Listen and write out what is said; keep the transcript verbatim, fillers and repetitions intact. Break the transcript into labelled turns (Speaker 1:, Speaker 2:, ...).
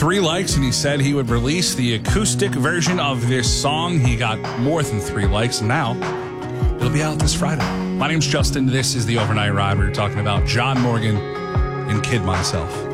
Speaker 1: three likes, and he said he would release the acoustic version of this song. He got more than three likes, and now it'll be out this Friday. My name's Justin. This is the Overnight Ride. We're talking about John Morgan and Kid Myself.